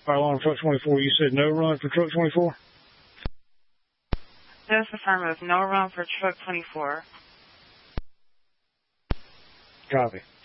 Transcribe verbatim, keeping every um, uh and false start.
Fire alarm truck twenty-four, you said no run for truck twenty-four? Yes, affirmative. No run for truck twenty-four. Copy.